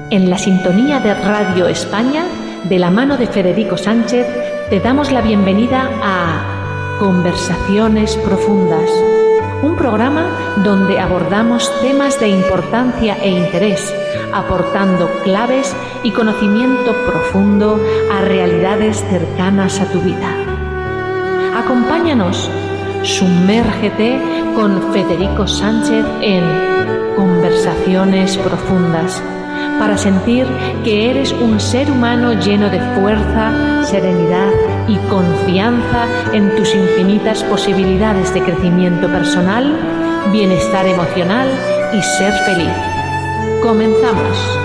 En la sintonía de Radio España, de la mano de Federico Sánchez, te damos la bienvenida a Conversaciones Profundas, un programa donde abordamos temas de importancia e interés, aportando claves y conocimiento profundo a realidades cercanas a tu vida. Acompáñanos, sumérgete con Federico Sánchez en Conversaciones Profundas, para sentir que eres un ser humano lleno de fuerza, serenidad y confianza en tus infinitas posibilidades de crecimiento personal, bienestar emocional y ser feliz. Comenzamos.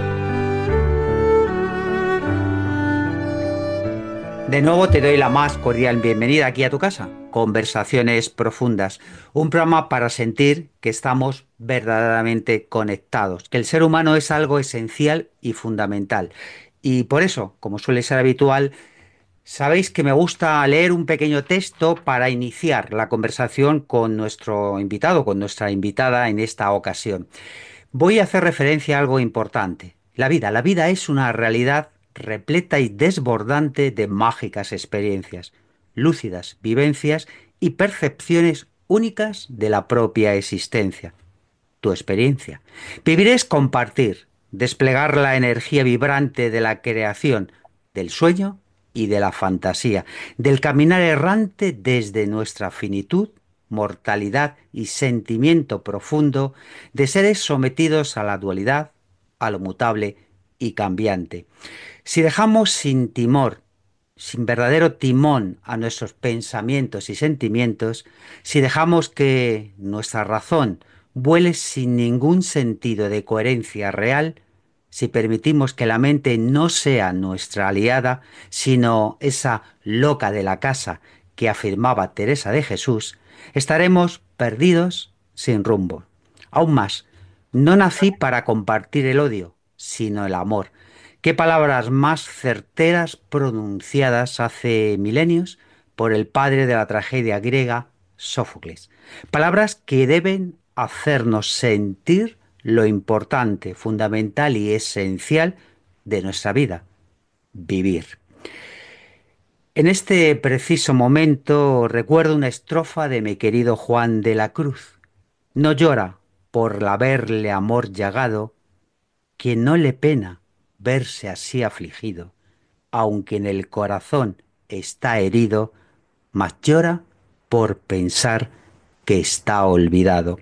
De nuevo te doy la más cordial bienvenida aquí a tu casa, Conversaciones Profundas, un programa para sentir que estamos verdaderamente conectados, que el ser humano es algo esencial y fundamental. Y por eso, como suele ser habitual, sabéis que me gusta leer un pequeño texto para iniciar la conversación con nuestro invitado, con nuestra invitada en esta ocasión. Voy a hacer referencia a algo importante. La vida es una realidad repleta y desbordante de mágicas experiencias, lúcidas vivencias y percepciones únicas de la propia existencia. Tu experiencia. Vivir es compartir, desplegar la energía vibrante de la creación, del sueño y de la fantasía, del caminar errante desde nuestra finitud, mortalidad y sentimiento profundo de seres sometidos a la dualidad, a lo mutable y cambiante. Si dejamos sin timor, sin verdadero timón a nuestros pensamientos y sentimientos, si dejamos que nuestra razón vuele sin ningún sentido de coherencia real, si permitimos que la mente no sea nuestra aliada, sino esa loca de la casa que afirmaba Teresa de Jesús, estaremos perdidos sin rumbo. Aún más, no nací para compartir el odio, sino el amor. ¿Qué palabras más certeras pronunciadas hace milenios por el padre de la tragedia griega, Sófocles? Palabras que deben hacernos sentir lo importante, fundamental y esencial de nuestra vida, vivir. En este preciso momento recuerdo una estrofa de mi querido Juan de la Cruz. No llora por haberle amor llagado, quien no le pena verse así afligido, aunque en el corazón está herido, mas llora por pensar que está olvidado.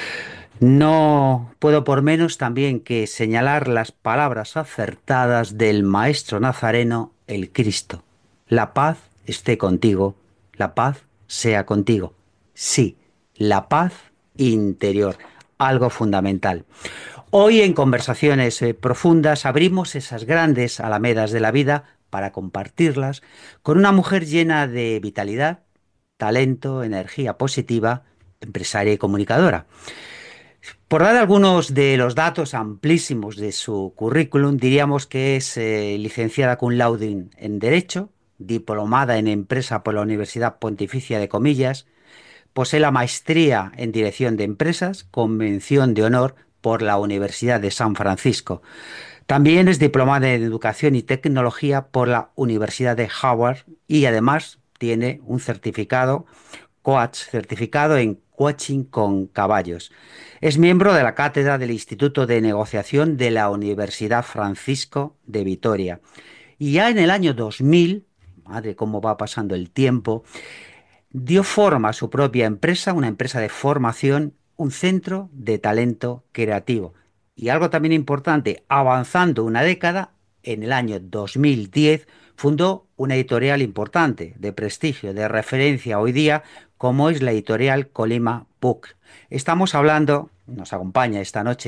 No puedo por menos también que señalar las palabras acertadas del Maestro Nazareno, el Cristo. La paz esté contigo, la paz sea contigo. Sí, la paz interior, algo fundamental. Hoy en Conversaciones Profundas abrimos esas grandes alamedas de la vida para compartirlas con una mujer llena de vitalidad, talento, energía positiva, empresaria y comunicadora. Por dar algunos de los datos amplísimos de su currículum, diríamos que es licenciada cum laude en Derecho, diplomada en Empresa por la Universidad Pontificia de Comillas, posee la maestría en Dirección de Empresas con mención de honor por la Universidad de San Francisco. También es diplomada en Educación y Tecnología por la Universidad de Howard y además tiene un certificado coach certificado en coaching con caballos. Es miembro de la cátedra del Instituto de Negociación de la Universidad Francisco de Vitoria. Y ya en el año 2000, madre cómo va pasando el tiempo, dio forma a su propia empresa, una empresa de formación, un centro de talento creativo. Y algo también importante, avanzando una década, en el año 2010 fundó una editorial importante, de prestigio, de referencia hoy día, como es la editorial Colima Book. Estamos hablando, nos acompaña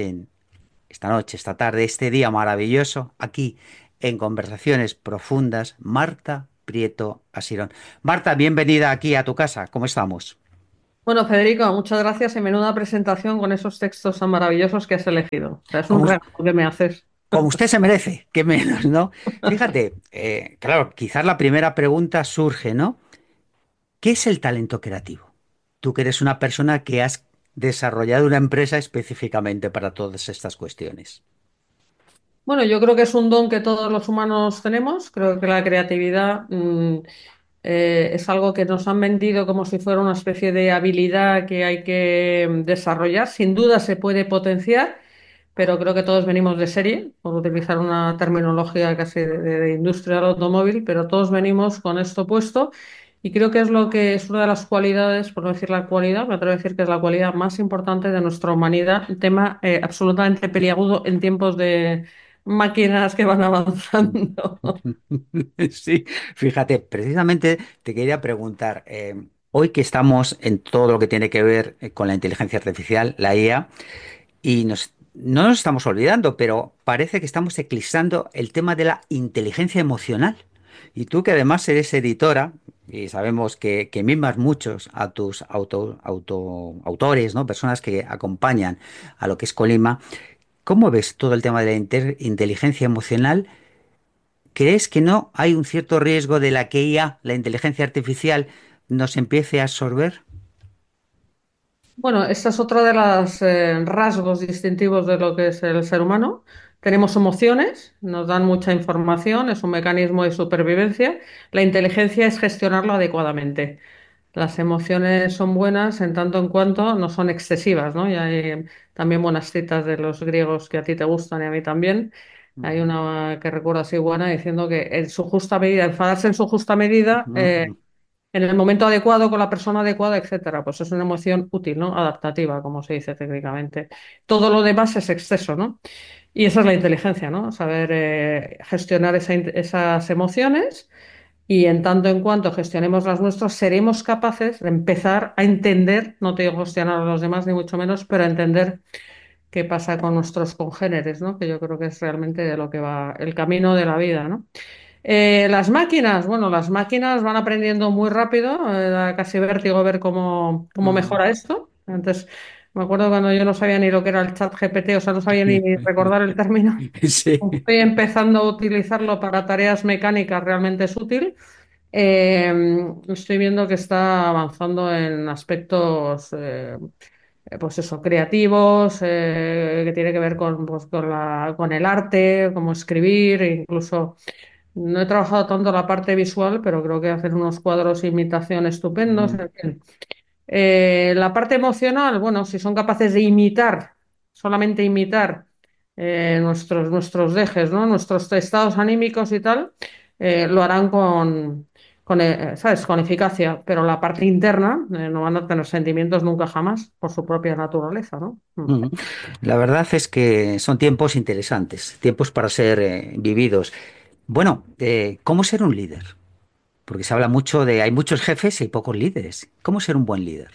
esta tarde, este día maravilloso, aquí en Conversaciones Profundas, Marta Prieto Asirón. Marta, bienvenida aquí a tu casa. ¿Cómo estamos? Bueno, Federico, muchas gracias y menuda presentación con esos textos tan maravillosos que has elegido. O sea, es un Como, regalo que me haces. como usted se merece, qué menos, ¿no? Fíjate, claro, quizás la primera pregunta surge, ¿no? ¿Qué es el talento creativo? Tú que eres una persona que has desarrollado una empresa específicamente para todas estas cuestiones. Bueno, yo creo que es un don que todos los humanos tenemos. Creo que la creatividad es algo que nos han vendido como si fuera una especie de habilidad que hay que desarrollar. Sin duda se puede potenciar, pero creo que todos venimos de serie, por utilizar una terminología casi de industria del automóvil, pero todos venimos con esto puesto. Y creo que es lo que es una de las cualidades, por no decir la cualidad, me atrevo a decir que es la cualidad más importante de nuestra humanidad, un tema absolutamente peliagudo en tiempos de máquinas que van avanzando. Sí, fíjate, precisamente te quería preguntar, hoy que estamos en todo lo que tiene que ver con la inteligencia artificial, la IA, y no nos estamos olvidando, pero parece que estamos eclipsando el tema de la inteligencia emocional. Y tú que además eres editora, y sabemos que mimas muchos a tus autores, ¿no? Personas que acompañan a lo que es Colima, ¿cómo ves todo el tema de la inteligencia emocional? ¿Crees que no hay un cierto riesgo de la que IA, la inteligencia artificial, nos empiece a absorber? Bueno, esta es otra de los rasgos distintivos de lo que es el ser humano. Tenemos emociones, nos dan mucha información, es un mecanismo de supervivencia. La inteligencia es gestionarlo adecuadamente. Las emociones son buenas en tanto en cuanto no son excesivas, ¿no? Y hay también buenas citas de los griegos que a ti te gustan y a mí también. Hay Ujú, una que recuerdo así buena diciendo que en su justa medida, enfadarse en su justa medida, ujú, en el momento adecuado, con la persona adecuada, etcétera, pues es una emoción útil, ¿no? Adaptativa, como se dice técnicamente. Todo lo demás es exceso, ¿no? Y esa es la inteligencia, ¿no? Saber gestionar esas emociones y en tanto en cuanto gestionemos las nuestras, seremos capaces de empezar a entender, no te digo gestionar a los demás ni mucho menos, pero a entender qué pasa con nuestros congéneres, ¿no? Que yo creo que es realmente de lo que va el camino de la vida, ¿no? Las máquinas, bueno, las máquinas van aprendiendo muy rápido, da casi vértigo ver cómo ujú. mejora esto. Antes, me acuerdo cuando yo no sabía ni lo que era el chat GPT, o sea, no sabía ni recordar el término. Sí. Estoy empezando a utilizarlo para tareas mecánicas, realmente es útil. Estoy viendo que está avanzando en aspectos, pues eso, creativos, que tiene que ver con, pues, con el arte, cómo escribir, e incluso no he trabajado tanto la parte visual, pero creo que hacen unos cuadros de imitación estupendos. Ujú, En fin. La parte emocional, bueno, si son capaces de imitar, solamente imitar nuestros dejes, ¿no? Nuestros estados anímicos y tal, lo harán ¿sabes? Con eficacia, pero la parte interna no van a tener sentimientos nunca jamás por su propia naturaleza, ¿no? Mm. ujú. La verdad es que son tiempos interesantes, tiempos para ser vividos. Bueno, ¿cómo ser un líder? Porque se habla mucho de, hay muchos jefes y hay pocos líderes. ¿Cómo ser un buen líder?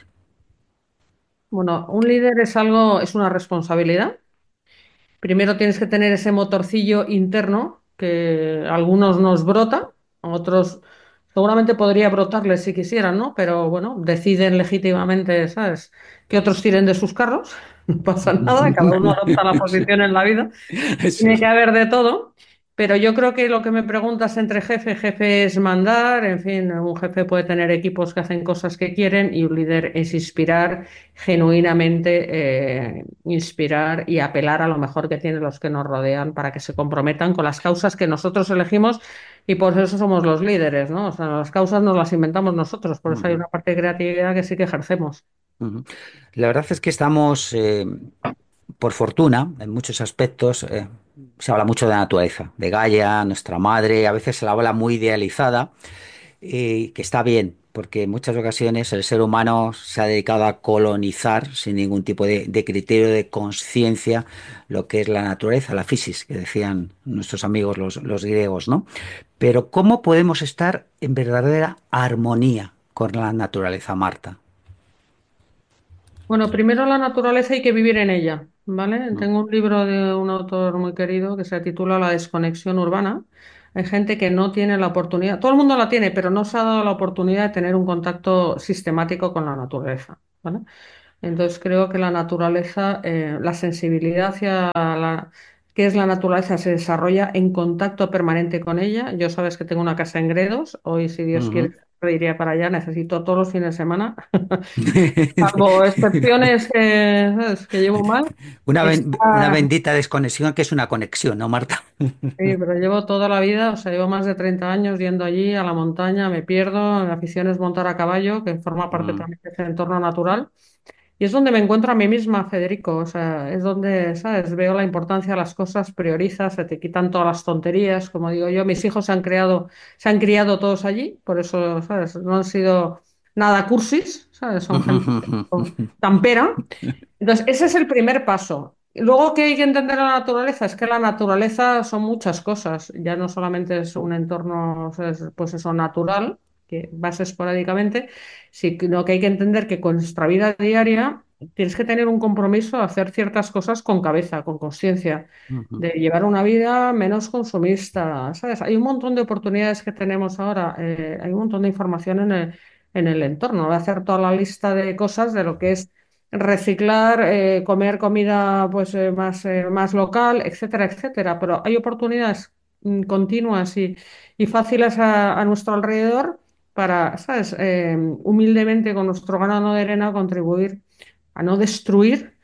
Bueno, un líder es algo, es una responsabilidad. Primero tienes que tener ese motorcillo interno que a algunos nos brota, a otros seguramente podría brotarles si quisieran, ¿no? Pero bueno, deciden legítimamente, ¿sabes? Que otros tiren de sus carros. No pasa nada, cada uno adopta la posición en la vida. Tiene que Sí. haber de todo, pero yo creo que lo que me preguntas entre jefe es mandar, en fin, un jefe puede tener equipos que hacen cosas que quieren y un líder es inspirar genuinamente, inspirar y apelar a lo mejor que tienen los que nos rodean para que se comprometan con las causas que nosotros elegimos y por eso somos los líderes, ¿no? O sea, las causas nos las inventamos nosotros, por eso hay Ujú, una parte de creatividad que sí que ejercemos. ujú. La verdad es que estamos, por fortuna, en muchos aspectos, se habla mucho de la naturaleza, de Gaia, nuestra madre, a veces se la habla muy idealizada, y que está bien, porque en muchas ocasiones el ser humano se ha dedicado a colonizar sin ningún tipo de criterio de conciencia lo que es la naturaleza, la physis, que decían nuestros amigos los griegos, ¿no? Pero ¿cómo podemos estar en verdadera armonía con la naturaleza, Marta? Bueno, primero la naturaleza hay que vivir en ella, ¿vale? Mm, Tengo un libro de un autor muy querido que se titula La desconexión urbana. Hay gente que no tiene la oportunidad, todo el mundo la tiene, pero no se ha dado la oportunidad de tener un contacto sistemático con la naturaleza, ¿vale? Entonces creo que la naturaleza, la sensibilidad hacia qué es la naturaleza, se desarrolla en contacto permanente con ella. Yo sabes que tengo una casa en Gredos, hoy si Dios quiere Ujú. iría para allá, necesito todos los fines de semana, salvo excepciones que, ¿sabes?, que llevo mal. Una Está, bendita desconexión que es una conexión, ¿no, Marta? sí, pero llevo toda la vida, o sea, llevo más de 30 años yendo allí a la montaña, me pierdo, mi afición es montar a caballo, que forma parte Mm, también de ese entorno natural. Y es donde me encuentro a mí misma, Federico. O sea, es donde, ¿sabes? Veo la importancia de las cosas, priorizas, se te quitan todas las tonterías. Como digo yo, mis hijos se han criado todos allí, por eso, ¿sabes? No han sido nada cursis, ¿sabes? Son gente campera. Entonces, ese es el primer paso. Y luego, ¿qué hay que entender de la naturaleza? Es que la naturaleza son muchas cosas. Ya no solamente es un entorno, ¿sabes?, pues eso, natural, que vas esporádicamente, sino que hay que entender que con nuestra vida diaria tienes que tener un compromiso de hacer ciertas cosas con cabeza, con conciencia, ujú, de llevar una vida menos consumista, ¿sabes? Hay un montón de oportunidades que tenemos ahora, hay un montón de información en el entorno. Voy a hacer toda la lista de cosas de lo que es reciclar, comer comida pues más local, etcétera, etcétera. Pero hay oportunidades continuas y fáciles a nuestro alrededor para, ¿sabes? Humildemente con nuestro grano de arena contribuir a no destruir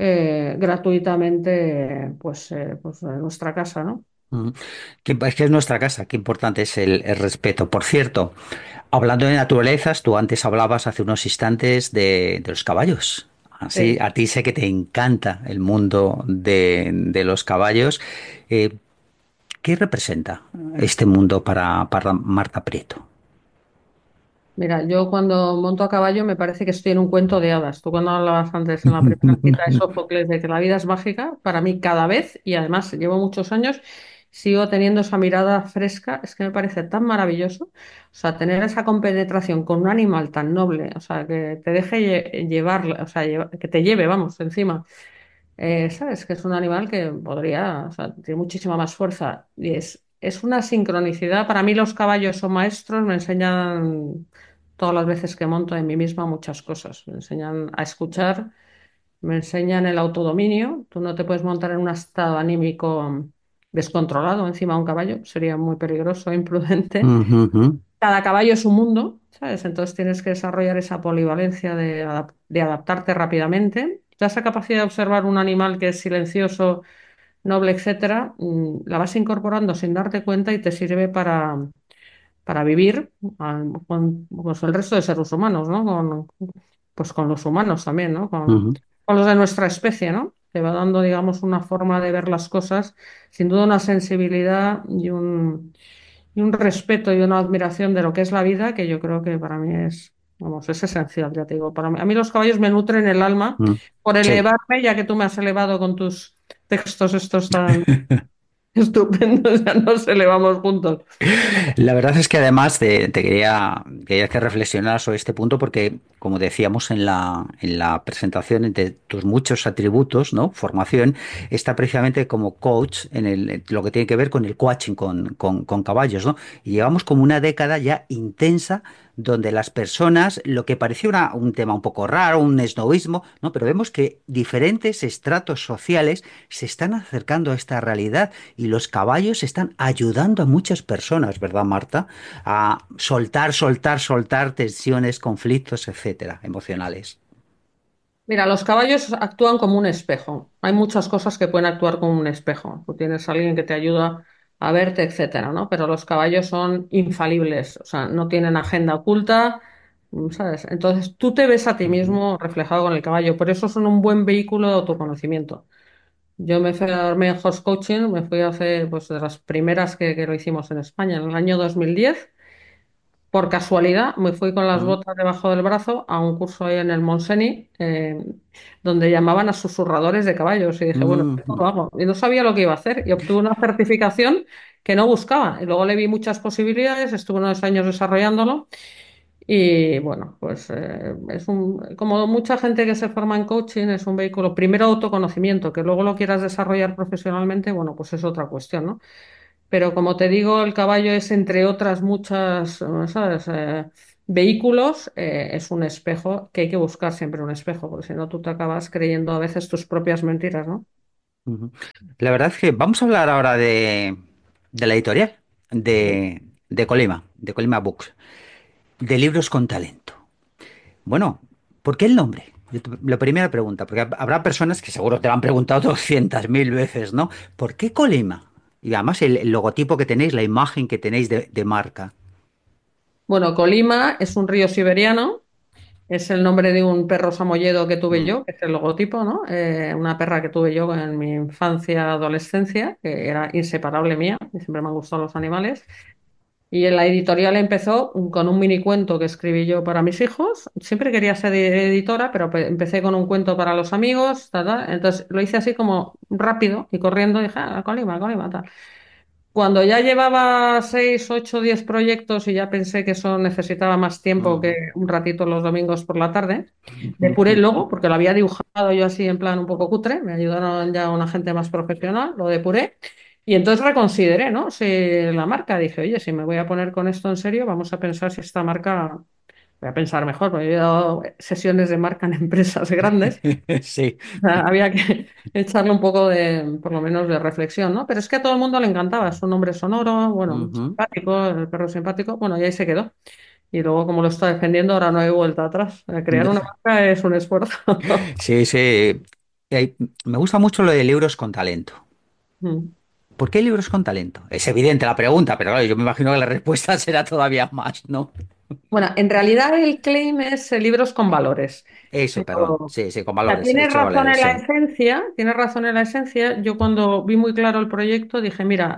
gratuitamente pues, nuestra casa, ¿no? ujú. Es que es nuestra casa, qué importante es el respeto. Por cierto, hablando de naturalezas, tú antes hablabas hace unos instantes de los caballos. Así, Sí. a ti sé que te encanta el mundo de los caballos. Eh, ¿Qué representa este mundo para Marta Prieto? Mira, yo cuando monto a caballo me parece que estoy en un cuento de hadas. Tú cuando hablabas antes en la primera cita de Sófocles de que la vida es mágica, para mí cada vez, y además llevo muchos años, sigo teniendo esa mirada fresca, es que me parece tan maravilloso. O sea, tener esa compenetración con un animal tan noble, o sea, que te deje llevar, o sea, que te lleve, vamos, encima. ¿Sabes? Que es un animal que podría, o sea, tiene muchísima más fuerza. Y es una sincronicidad. Para mí los caballos son maestros, me enseñan todas las veces que monto en mí misma muchas cosas. Me enseñan a escuchar, me enseñan el autodominio. Tú no te puedes montar en un estado anímico descontrolado encima de un caballo, sería muy peligroso, e imprudente. Ujú, ujú, Cada caballo es un mundo, ¿sabes? Entonces tienes que desarrollar esa polivalencia de adaptarte rápidamente. Esa capacidad de observar un animal que es silencioso, noble, etcétera, la vas incorporando sin darte cuenta y te sirve para vivir con pues, el resto de seres humanos, ¿no? Pues con los humanos también, ¿no? ujú, Con los de nuestra especie, ¿no? Te va dando, digamos, una forma de ver las cosas, sin duda una sensibilidad y un respeto y una admiración de lo que es la vida, que yo creo que para mí es, vamos, es esencial, ya te digo. Para mí, a mí los caballos me nutren el alma ujú. por Sí. elevarme, ya que tú me has elevado con tus textos estos tan estupendos, ya nos elevamos juntos. La verdad es que además quería hacer reflexionar sobre este punto porque, como decíamos en la presentación, entre tus muchos atributos, ¿no? Formación, está precisamente como coach en lo que tiene que ver con el coaching con caballos, ¿no? Y llevamos como una década ya intensa donde las personas, lo que parecía un tema un poco raro, un esnovismo, ¿no? Pero vemos que diferentes estratos sociales se están acercando a esta realidad y los caballos están ayudando a muchas personas, ¿verdad, Marta? A soltar tensiones, conflictos, etcétera, emocionales. Mira, los caballos actúan como un espejo. Hay muchas cosas que pueden actuar como un espejo. Tú tienes a alguien que te ayuda a verte, etcétera, ¿no? Pero los caballos son infalibles, o sea, no tienen agenda oculta, ¿sabes? Entonces tú te ves a ti Ujú, mismo reflejado con el caballo. Por eso son un buen vehículo de autoconocimiento. Yo me fui a darme horse coaching, me fui hace, pues, de las primeras que lo hicimos en España, en el año 2010. Por casualidad, me fui con las ujú, botas debajo del brazo a un curso ahí en el Montseny, donde llamaban a susurradores de caballos. Y dije, bueno, esto ujú, lo hago. Y no sabía lo que iba a hacer. Y obtuve una certificación que no buscaba. Y luego le vi muchas posibilidades, estuve unos años desarrollándolo. Y bueno, pues como mucha gente que se forma en coaching, es un vehículo, primero autoconocimiento, que luego lo quieras desarrollar profesionalmente, bueno, pues es otra cuestión, ¿no? Pero como te digo, el caballo es, entre otras muchas, ¿sabes? Vehículos, es un espejo que hay que buscar siempre un espejo, porque si no tú te acabas creyendo a veces tus propias mentiras, ¿no? Ujú. La verdad es que vamos a hablar ahora de la editorial, Sí. de Colima Books, de libros con talento. Bueno, ¿por qué el nombre? La primera pregunta, porque habrá personas que seguro te lo han preguntado 200.000 veces, ¿no? ¿Por qué Colima? Y además el logotipo que tenéis, la imagen que tenéis de marca. Bueno, Colima es un río siberiano. Es el nombre de un perro samoyedo que tuve Mm, yo, que es el logotipo, ¿no? Una perra que tuve yo en mi infancia, adolescencia, que era inseparable mía, y siempre me han gustado los animales. Y en la editorial empezó con un mini cuento que escribí yo para mis hijos. Siempre quería ser editora, pero empecé con un cuento para los amigos, tal, tal. Entonces lo hice así como rápido y corriendo, y dije, ah, Colima, Colima, tal. Cuando ya llevaba 6, 8, 10 proyectos y ya pensé que eso necesitaba más tiempo que ujú. un ratito los domingos por la tarde, depuré el logo porque lo había dibujado yo así en plan un poco cutre, me ayudaron ya una gente más profesional, lo depuré y entonces reconsideré, ¿no? Si la marca, dije, oye, si me voy a poner con esto en serio, vamos a pensar si esta marca, voy a pensar mejor, porque yo he dado sesiones de marca en empresas grandes. Sí. Sea, había que echarle un poco de, por lo menos, de reflexión, ¿no? Pero es que a todo el mundo le encantaba, es un nombre sonoro, bueno, Ujú. simpático, el perro simpático, bueno, y ahí se quedó. Y luego, como lo está defendiendo, ahora no hay vuelta atrás. Crear una marca es un esfuerzo. Sí, sí. Eh, Me gusta mucho lo de libros con talento. Mm. ¿Por qué libros con talento? Es evidente la pregunta, pero claro, yo me imagino que la respuesta será todavía más, ¿no? Bueno, en realidad el claim es libros con valores. Eso, Pero, perdón. o Sí, sí, con sea, valores. tienes Eso lo razón leí, en la sí. esencia, tienes razón en la esencia. Yo cuando vi muy claro el proyecto dije, mira,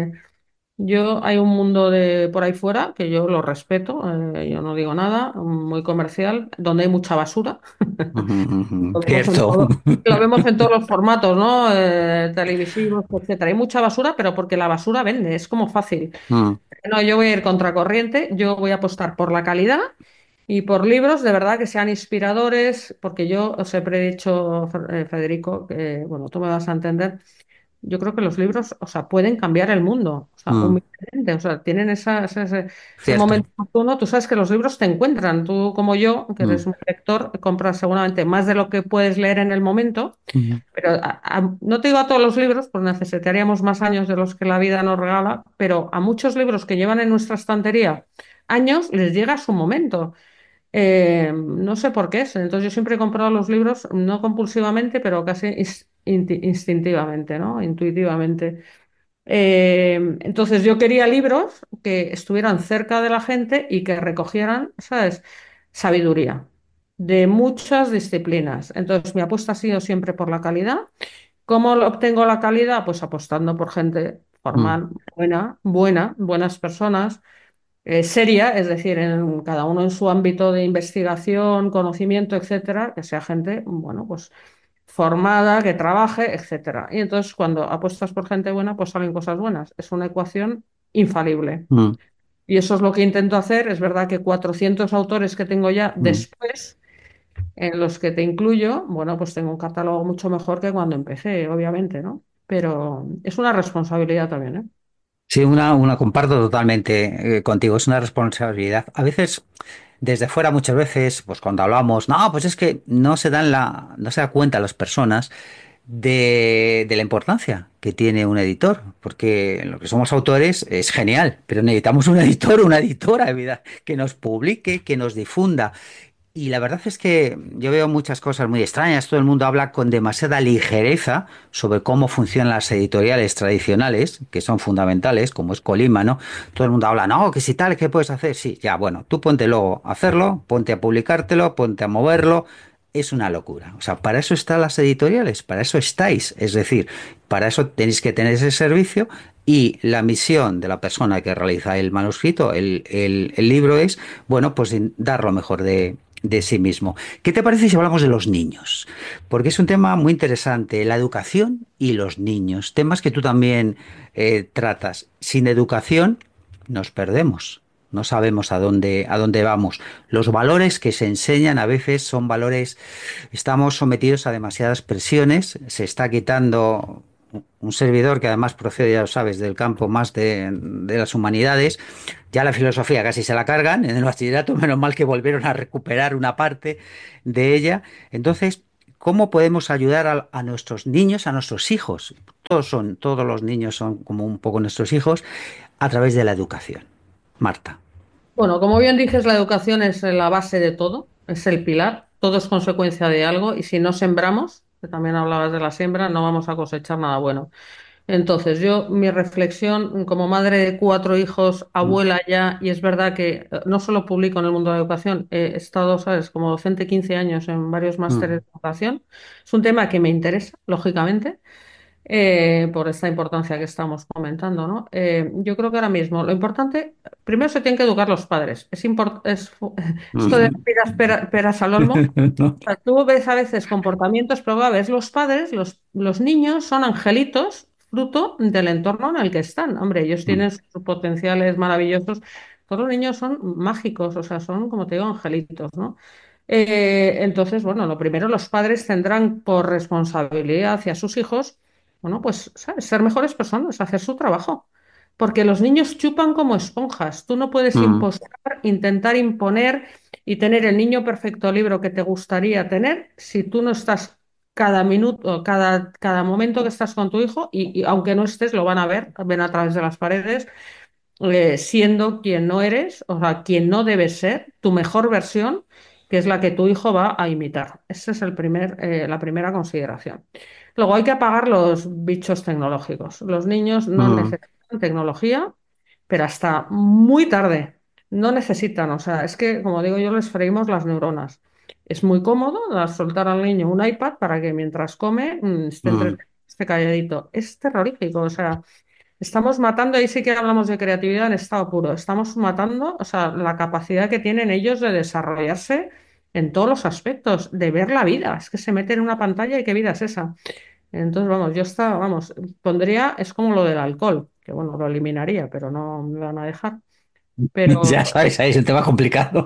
yo hay un mundo de por ahí fuera que yo lo respeto, yo no digo nada, muy comercial, donde hay mucha basura. Ujú, ujú. Lo vemos en Cierto. lo vemos en todos los formatos, ¿no? Televisivos, etcétera. Hay mucha basura, pero porque la basura vende, es como fácil. Mm, No, yo voy a ir contracorriente, yo voy a apostar por la calidad y por libros de verdad que sean inspiradores, porque yo os he predicho, Federico, que, bueno, tú me vas a entender. Yo creo que los libros, o sea, pueden cambiar el mundo, o sea, mm. humildemente, o sea, tienen ese Cierto. momento oportuno. Tú sabes que los libros te encuentran, tú como yo, que Mm, eres un lector, compras seguramente más de lo que puedes leer en el momento, ujú, pero no te digo a todos los libros, pues necesitaríamos más años de los que la vida nos regala, pero a muchos libros que llevan en nuestra estantería años les llega su momento. No sé por qué es. Entonces yo siempre he comprado los libros, no compulsivamente, pero casi instintivamente, ¿no? Intuitivamente. Entonces yo quería libros que estuvieran cerca de la gente y que recogieran, ¿sabes? Sabiduría de muchas disciplinas. Entonces mi apuesta ha sido siempre por la calidad. ¿Cómo obtengo la calidad? Pues apostando por gente mm, formal, buenas personas, seria, es decir, en cada uno en su ámbito de investigación, conocimiento, etcétera, que sea gente, bueno, pues formada, que trabaje, etcétera. Y entonces cuando apuestas por gente buena, pues salen cosas buenas. Es una ecuación infalible. mm, Y eso es lo que intento hacer. Es verdad que 400 autores que tengo ya mm. después, en los que te incluyo, bueno, pues tengo un catálogo mucho mejor que cuando empecé, obviamente, ¿no? Pero es una responsabilidad también, ¿eh? Sí, una comparto totalmente contigo, es una responsabilidad. A veces, desde fuera, muchas veces, pues cuando hablamos, no, pues es que no se da cuenta las personas de la importancia que tiene un editor, porque lo que somos autores es genial, pero necesitamos un editor, una editora, vida, que nos publique, que nos difunda. Y la verdad es que yo veo muchas cosas muy extrañas. Todo el mundo habla con demasiada ligereza sobre cómo funcionan las editoriales tradicionales, que son fundamentales, como es Colima, ¿no? Todo el mundo habla, no, que si tal, ¿qué puedes hacer? Sí, ya, bueno, tú ponte luego a hacerlo, ponte a publicártelo, ponte a moverlo. Es una locura. O sea, para eso están las editoriales, para eso estáis. Es decir, para eso tenéis que tener ese servicio y la misión de la persona que realiza el manuscrito, el libro es, bueno, pues dar lo mejor de sí mismo. ¿Qué te parece si hablamos de los niños? Porque es un tema muy interesante, la educación y los niños, temas que tú también tratas. Sin educación nos perdemos, no sabemos a dónde vamos. Los valores que se enseñan a veces son valores, estamos sometidos a demasiadas presiones, se está quitando un servidor que además procede, ya lo sabes, del campo más de las humanidades, ya la filosofía casi se la cargan en el bachillerato, menos mal que volvieron a recuperar una parte de ella. Entonces, cómo podemos ayudar a nuestros niños, a nuestros hijos. Todos los niños son como un poco nuestros hijos a través de la educación. Marta. Bueno, como bien dices, la educación es la base de todo, es el pilar, todo es consecuencia de algo y si no sembramos, que también hablabas de la siembra, no vamos a cosechar nada bueno. Entonces, mi reflexión como madre de cuatro hijos, Mm, abuela ya, y es verdad que no solo publico en el mundo de la educación, he estado, ¿sabes?, como docente 15 años en varios másteres mm, de educación. Es un tema que me interesa, lógicamente, por esta importancia que estamos comentando, ¿no? Yo creo que ahora mismo lo importante, primero se tienen que educar los padres. Esto de mm. peras, peras al olmo. ¿No? O sea, tú ves a veces comportamientos, pero a veces los padres, los niños son angelitos fruto del entorno en el que están. Hombre, ellos Mm, tienen sus potenciales maravillosos. Todos los niños son mágicos, o sea, son, como te digo, angelitos, ¿no? Entonces, bueno, lo primero, los padres tendrán por responsabilidad hacia sus hijos, bueno, pues, ¿sabes? Ser mejores personas, hacer su trabajo. Porque los niños chupan como esponjas. Tú no puedes mm, impostar, intentar imponer y tener el niño perfecto libro que te gustaría tener si tú no estás cada minuto, cada momento que estás con tu hijo y aunque no estés, lo van a ver, ven a través de las paredes, siendo quien no eres, o sea, quien no debes ser, tu mejor versión, que es la que tu hijo va a imitar. Esa es la primera consideración. Luego hay que apagar los bichos tecnológicos. Los niños no mm, necesitan tecnología, pero hasta muy tarde. No necesitan, o sea, es que, como digo yo, les freímos las neuronas. Es muy cómodo soltar al niño un iPad para que mientras come mm. esté calladito. Es terrorífico, o sea, estamos matando, ahí sí que hablamos de creatividad en estado puro. Estamos matando, o sea, la capacidad que tienen ellos de desarrollarse en todos los aspectos, de ver la vida. Es que se meten en una pantalla y qué vida es esa. Entonces, vamos, pondría, es como lo del alcohol, que bueno, lo eliminaría, pero no me van a dejar. Ya Pero sabes, ahí es un tema complicado.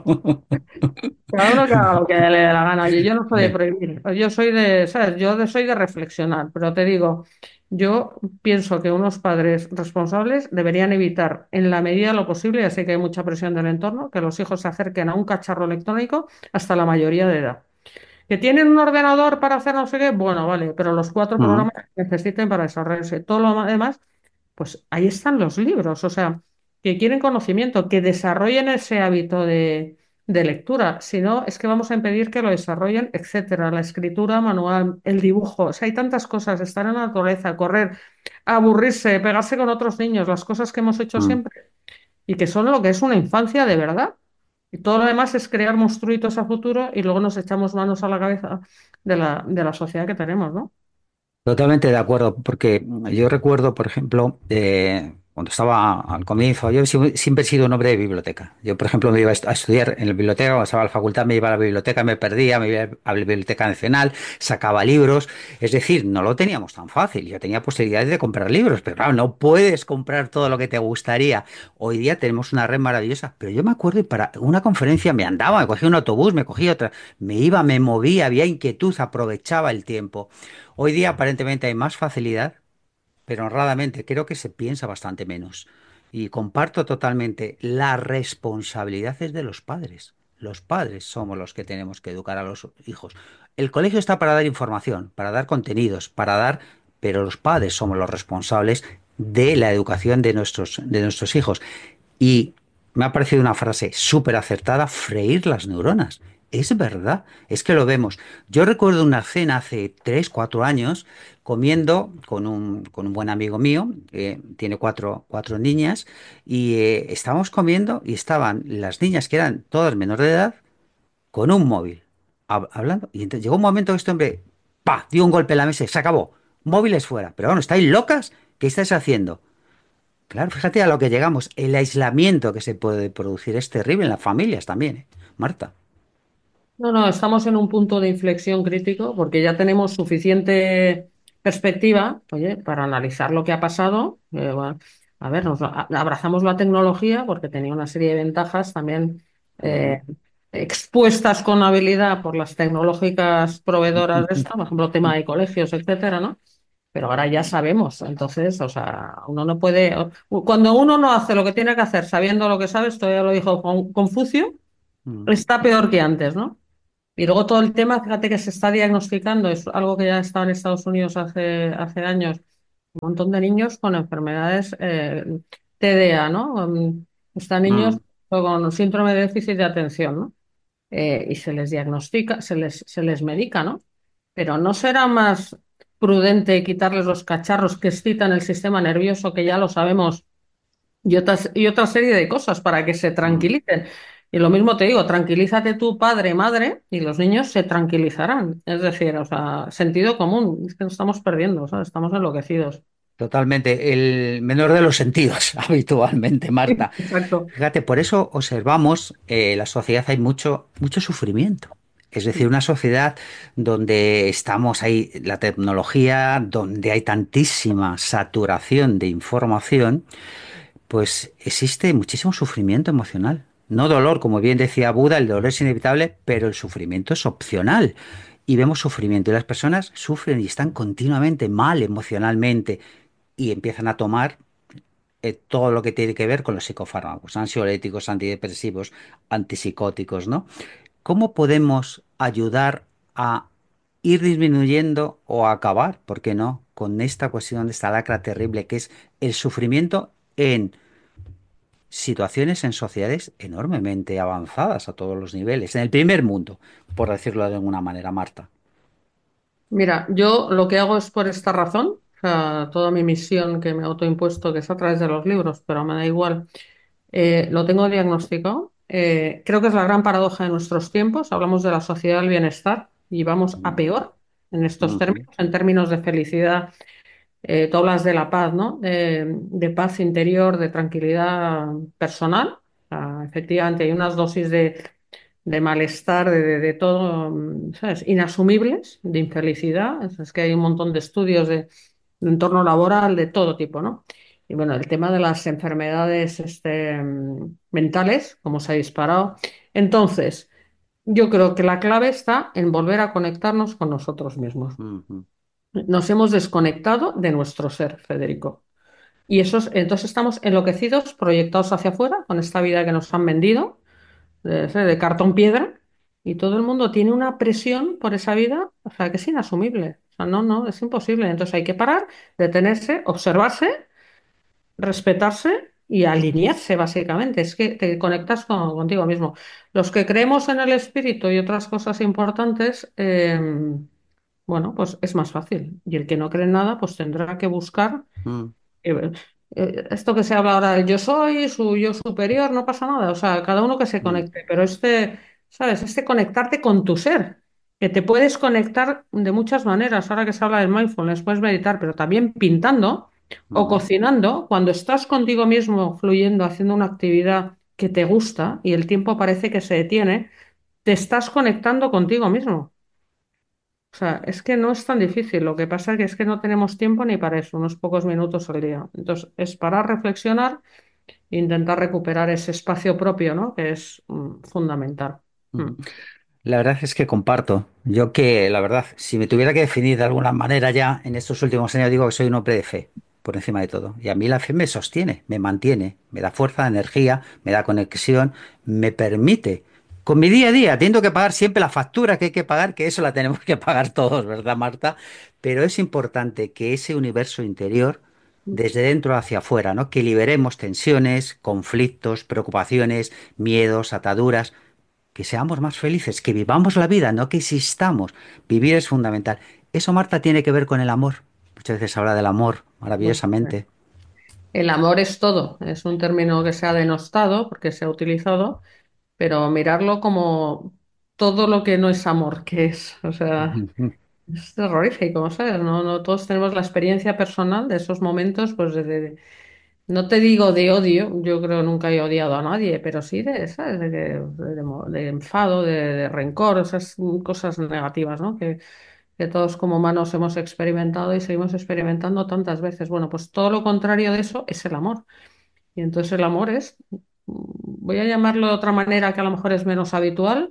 cada uno que haga lo que le dé la gana. Oye, yo no soy de Bien. prohibir, yo soy de, ¿sabes? Soy de reflexionar, pero te digo, yo pienso que unos padres responsables deberían evitar, en la medida de lo posible, ya sé que hay mucha presión del entorno, que los hijos se acerquen a un cacharro electrónico hasta la mayoría de edad. ¿Que tienen un ordenador para hacer no sé qué? Bueno, vale, pero los cuatro Mm. programas que necesiten para desarrollarse. Todo lo demás, pues ahí están los libros. O sea, que quieren conocimiento, que desarrollen ese hábito de lectura. Si no, es que vamos a impedir que lo desarrollen, etcétera. La escritura manual, el dibujo. O sea, hay tantas cosas. Estar en la naturaleza, correr, aburrirse, pegarse con otros niños, las cosas que hemos hecho Mm. siempre y que son lo que es una infancia de verdad. Y todo lo demás es crear monstruitos a futuro y luego nos echamos manos a la cabeza de la sociedad que tenemos, ¿no? Totalmente de acuerdo, porque yo recuerdo, por ejemplo, cuando estaba al comienzo, yo siempre he sido un hombre de biblioteca. Yo, por ejemplo, me iba a estudiar en la biblioteca, cuando estaba en la facultad, me iba a la biblioteca, me perdía, me iba a la Biblioteca Nacional, sacaba libros. Es decir, no lo teníamos tan fácil. Yo tenía posibilidades de comprar libros, pero claro, no puedes comprar todo lo que te gustaría. Hoy día tenemos una red maravillosa, pero yo me acuerdo y para una conferencia me andaba, me cogía un autobús, me cogía otra, me iba, me movía, había inquietud, aprovechaba el tiempo. Hoy día aparentemente hay más facilidad, pero honradamente creo que se piensa bastante menos. Y comparto totalmente, la responsabilidad es de los padres. Los padres somos los que tenemos que educar a los hijos. El colegio está para dar información, para dar contenidos, para dar, pero los padres somos los responsables de la educación de nuestros hijos. Y me ha parecido una frase súper acertada, freír las neuronas. Es verdad, es que lo vemos. Yo recuerdo una cena hace 3, 4 años comiendo con un buen amigo mío, que tiene cuatro niñas, y estábamos comiendo y estaban las niñas, que eran todas menores de edad, con un móvil, hablando. Y entonces llegó un momento que este hombre, ¡pa!, dio un golpe en la mesa y se acabó. Móviles fuera. Pero bueno, ¿estáis locas? ¿Qué estáis haciendo? Claro, fíjate a lo que llegamos. El aislamiento que se puede producir es terrible en las familias también, ¿eh? Marta. No, no, estamos en un punto de inflexión crítico porque ya tenemos suficiente perspectiva, oye, para analizar lo que ha pasado. Bueno, a ver, abrazamos la tecnología porque tenía una serie de ventajas también Mm. eh, expuestas con habilidad por las tecnológicas proveedoras de esto, por ejemplo, tema de colegios, etcétera, ¿no? Pero ahora ya sabemos, entonces, o sea, uno no puede, cuando uno no hace lo que tiene que hacer sabiendo lo que sabe, esto ya lo dijo Confucio, Mm. está peor que antes, ¿no? Y luego todo el tema, fíjate que se está diagnosticando, es algo que ya estaba en Estados Unidos hace años, un montón de niños con enfermedades TDA, ¿no? Están niños Mm, con síndrome de déficit de atención, ¿no? Y se les diagnostica, se les medica, ¿no? Pero ¿no será más prudente quitarles los cacharros que excitan el sistema nervioso, que ya lo sabemos, y otra serie de cosas para que se mm. tranquilicen? Y lo mismo te digo, tranquilízate tú, padre, madre, y los niños se tranquilizarán. Es decir, o sea, sentido común, es que nos estamos perdiendo, ¿sabes? Estamos enloquecidos. Totalmente, el menor de los sentidos, habitualmente, Marta. Exacto. Fíjate, por eso observamos en la sociedad hay mucho sufrimiento. Es decir, una sociedad donde estamos ahí, la tecnología, donde hay tantísima saturación de información, pues existe muchísimo sufrimiento emocional. No dolor, como bien decía Buda, el dolor es inevitable, pero el sufrimiento es opcional. Y vemos sufrimiento y las personas sufren y están continuamente mal emocionalmente y empiezan a tomar todo lo que tiene que ver con los psicofármacos, ansiolíticos, antidepresivos, antipsicóticos, ¿no? ¿Cómo podemos ayudar a ir disminuyendo o a acabar, por qué no, con esta cuestión de esta lacra terrible que es el sufrimiento en situaciones, en sociedades enormemente avanzadas a todos los niveles, en el primer mundo, por decirlo de alguna manera, Marta? Mira, yo lo que hago es por esta razón, o sea, toda mi misión que me he autoimpuesto, que es a través de los libros, pero me da igual. Lo tengo diagnosticado. Creo que es la gran paradoja de nuestros tiempos. Hablamos de la sociedad del bienestar y vamos a Mm, peor en estos ujú, términos, en términos de felicidad. Tú hablas de la paz, ¿no? De paz interior, de tranquilidad personal. Efectivamente, hay unas dosis de malestar, de todo, ¿sabes? Inasumibles, de infelicidad. Es que hay un montón de estudios de entorno laboral de todo tipo, ¿no? Y bueno, el tema de las enfermedades mentales, como se ha disparado. Entonces, yo creo que la clave está en volver a conectarnos con nosotros mismos. ujú, Nos hemos desconectado de nuestro ser, Federico. Y entonces estamos enloquecidos, proyectados hacia afuera, con esta vida que nos han vendido de cartón piedra, y todo el mundo tiene una presión por esa vida, o sea, que es inasumible. O sea, no, no, es imposible. Entonces hay que parar, detenerse, observarse, respetarse y alinearse, básicamente. Es que te conectas contigo mismo. Los que creemos en el espíritu y otras cosas importantes, bueno, pues es más fácil. Y el que no cree en nada, pues tendrá que buscar mm, eh, esto que se habla ahora del yo soy, su yo superior, no pasa nada. O sea, cada uno que se mm, conecte. Pero ¿sabes? Conectarte con tu ser, que te puedes conectar de muchas maneras. Ahora que se habla del mindfulness, puedes meditar, pero también pintando o mm, cocinando, cuando estás contigo mismo fluyendo, haciendo una actividad que te gusta y el tiempo parece que se detiene, te estás conectando contigo mismo. O sea, es que no es tan difícil. Lo que pasa es que no tenemos tiempo ni para eso, unos pocos minutos al día. Entonces, es para reflexionar e intentar recuperar ese espacio propio, ¿no? Que es fundamental. mm. Mm. La verdad es que comparto. Yo que, la verdad, si me tuviera que definir de alguna manera ya en estos últimos años, digo que soy un hombre de fe, por encima de todo. Y a mí la fe me sostiene, me mantiene, me da fuerza, energía, me da conexión, me permite. Con mi día a día, tengo que pagar siempre la factura que hay que pagar, que eso la tenemos que pagar todos, ¿verdad, Marta? Pero es importante que ese universo interior, desde dentro hacia afuera, ¿no? Que liberemos tensiones, conflictos, preocupaciones, miedos, ataduras, que seamos más felices, que vivamos la vida, no que existamos. Vivir es fundamental. Eso, Marta, tiene que ver con el amor. Muchas veces se habla del amor, Bueno, maravillosamente. el amor es todo. Es un término que se ha denostado porque se ha utilizado, pero mirarlo como todo lo que no es amor, que es. O sea, es terrorífico, ¿sabes? No, no todos tenemos la experiencia personal de esos momentos, pues no te digo de odio, yo creo que nunca he odiado a nadie, pero sí ¿sabes? De enfado, de rencor, esas cosas negativas, ¿no? Que todos como humanos hemos experimentado y seguimos experimentando tantas veces. Bueno, pues todo lo contrario de eso es el amor. Y entonces el amor voy a llamarlo de otra manera que a lo mejor es menos habitual,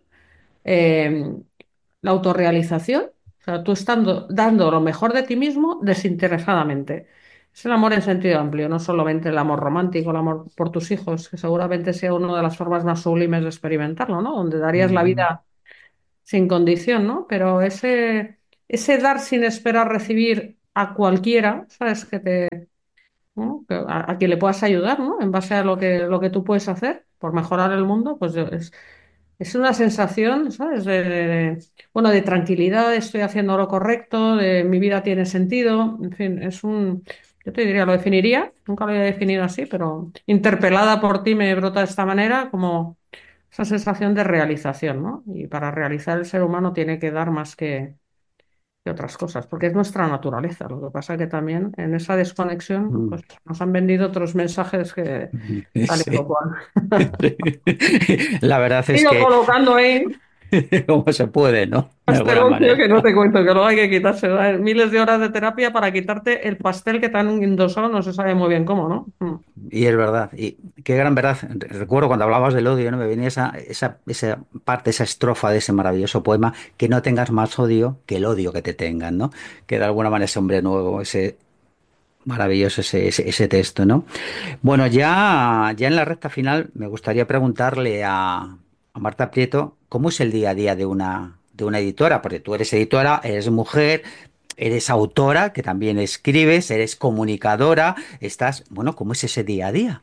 eh, la autorrealización, o sea, tú estando dando lo mejor de ti mismo desinteresadamente. Es el amor en sentido amplio, no solamente el amor romántico, el amor por tus hijos, que seguramente sea una de las formas más sublimes de experimentarlo, ¿no? Donde darías la Ujú. vida sin condición, ¿no? Pero ese dar sin esperar recibir a cualquiera, ¿sabes? ¿No? A quien le puedas ayudar, ¿no? En base a lo que tú puedes hacer por mejorar el mundo, pues es una sensación, ¿sabes? Bueno, de tranquilidad, estoy haciendo lo correcto, de mi vida tiene sentido, en fin, yo te diría, lo definiría, nunca lo había definido así, pero interpelada por ti me brota de esta manera como esa sensación de realización, ¿no? Y para realizar el ser humano tiene que dar más que otras cosas, porque es nuestra naturaleza. Lo que pasa que también en esa desconexión, Mm. pues nos han vendido otros mensajes que tal y Sí. cual. La verdad He es ido que colocando ahí como se puede, ¿no? De alguna pastelón, tío, manera. que no te cuento, que luego hay que quitarse, ¿sabes? Miles de horas de terapia para quitarte el pastel que te han endosado, no se sabe muy bien cómo, ¿no? Y es verdad, y qué gran verdad. Recuerdo cuando hablabas del odio, ¿no? Me venía esa parte, esa estrofa de ese maravilloso poema, que no tengas más odio que el odio que te tengan, ¿no? Que de alguna manera ese hombre nuevo, ese maravilloso, ese texto, ¿no? Bueno, ya en la recta final me gustaría preguntarle a Marta Prieto cómo es el día a día de una editora, porque tú eres editora, eres mujer, eres autora, que también escribes, eres comunicadora, bueno, ¿cómo es ese día a día?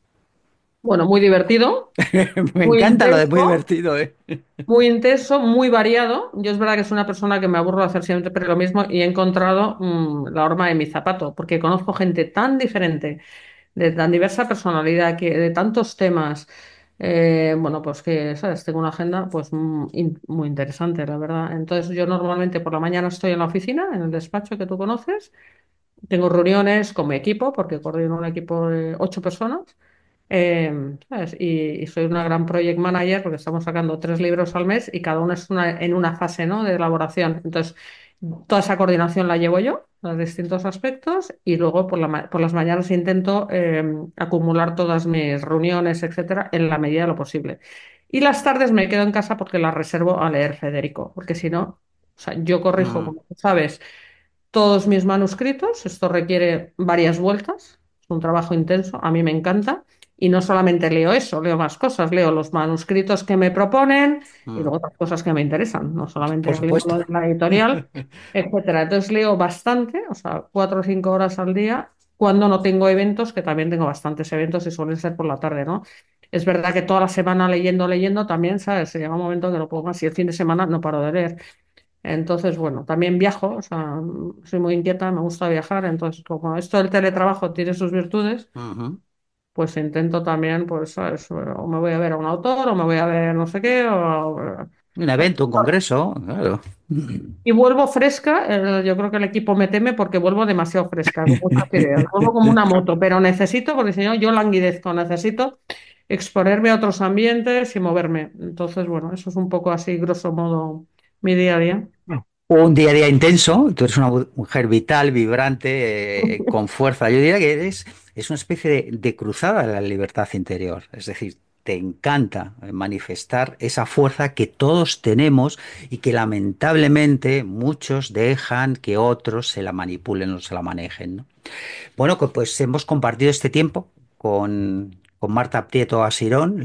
Bueno, muy divertido, Me muy encanta lo de muy intenso. divertido, ¿eh? Muy intenso, muy variado. Yo es verdad que soy una persona que me aburro de hacer siempre lo mismo y he encontrado la horma de mi zapato, porque conozco gente tan diferente, de tan diversa personalidad, de tantos temas. Bueno, pues que, ¿sabes? Tengo una agenda pues muy interesante, la verdad. Entonces yo normalmente por la mañana estoy en la oficina, en el despacho que tú conoces. Tengo reuniones con mi equipo, porque coordino un equipo de 8 personas. ¿Sabes? Y soy una gran project manager porque estamos sacando 3 libros al mes y cada uno es en una fase, ¿no? de elaboración. Entonces, toda esa coordinación la llevo yo, los distintos aspectos, y luego por las mañanas intento acumular todas mis reuniones, etcétera, en la medida de lo posible. Y las tardes me quedo en casa porque las reservo a leer Federico, porque si no, o sea, yo corrijo, Mm, como tú sabes, todos mis manuscritos. Esto requiere varias vueltas, es un trabajo intenso, a mí me encanta. Y no solamente leo eso, leo más cosas, leo los manuscritos que me proponen y mm. luego otras cosas que me interesan, no Por solamente leo supuesto. lo de la editorial, etcétera. Entonces leo bastante, o sea, 4 o 5 horas al día, cuando no tengo eventos, que también tengo bastantes eventos y suelen ser por la tarde, ¿no? Es verdad que toda la semana leyendo también, ¿sabes? Se llega un momento que lo puedo más y el fin de semana no paro de leer. Entonces, bueno, también viajo, o sea, soy muy inquieta, me gusta viajar, entonces como esto del teletrabajo tiene sus virtudes, Ujú. pues intento también, pues, ¿sabes? O me voy a ver a un autor, o me voy a ver no sé qué, Un evento, un congreso, claro. y vuelvo fresca, yo creo que el equipo me teme porque vuelvo demasiado fresca, con muchas ideas, vuelvo como una moto, pero necesito, porque si no yo languidezco, necesito exponerme a otros ambientes y moverme. Entonces, bueno, eso es un poco así, grosso modo, mi día a día. Un día a día intenso, tú eres una mujer vital, vibrante, con fuerza. Yo diría que es una especie de cruzada de la libertad interior. Es decir, te encanta manifestar esa fuerza que todos tenemos y que lamentablemente muchos dejan que otros se la manipulen o se la manejen, ¿no? Bueno, pues hemos compartido este tiempo con Marta Prieto Asirón,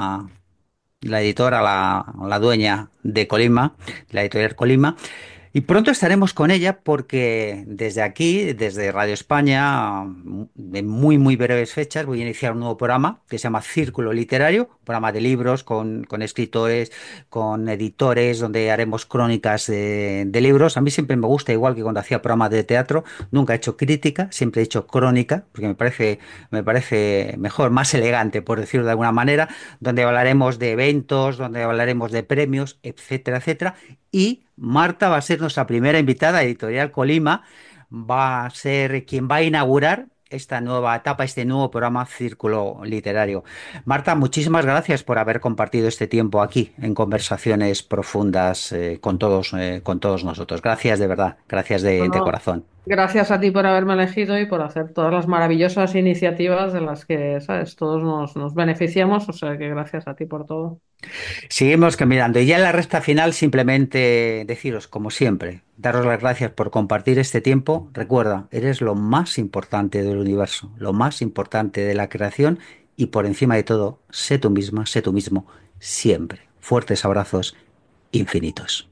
la editora, la dueña de Colima, la editorial Colima. Y pronto estaremos con ella porque desde aquí, desde Radio España, en muy, muy breves fechas, voy a iniciar un nuevo programa que se llama Círculo Literario, un programa de libros con escritores, con editores, donde haremos crónicas de libros. A mí siempre me gusta, igual que cuando hacía programas de teatro, nunca he hecho crítica, siempre he hecho crónica, porque me parece mejor, más elegante, por decirlo de alguna manera, donde hablaremos de eventos, donde hablaremos de premios, etcétera, etcétera. Y Marta va a ser nuestra primera invitada a Editorial Colima, va a ser quien va a inaugurar esta nueva etapa, este nuevo programa Círculo Literario. Marta, muchísimas gracias por haber compartido este tiempo aquí en conversaciones profundas con todos nosotros. Gracias de verdad, gracias de Bueno, corazón. gracias a ti por haberme elegido y por hacer todas las maravillosas iniciativas de las que, ¿sabes? Todos nos beneficiamos, o sea que gracias a ti por todo. Seguimos caminando y ya en la recta final simplemente deciros, como siempre, daros las gracias por compartir este tiempo. Recuerda, eres lo más importante del universo, lo más importante de la creación y por encima de todo, sé tú misma, sé tú mismo, siempre. Fuertes abrazos infinitos.